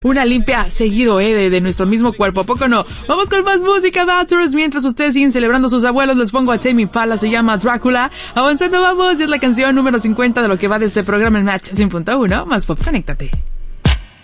Una limpia seguido, de nuestro mismo cuerpo, ¿a poco no? Vamos con más música, Batters. Mientras ustedes siguen celebrando a sus abuelos, les pongo a Tame Impala, se llama Drácula. Avanzando vamos, y es la canción número 50 de lo que va de este programa en Match 100.1. Más pop, conéctate.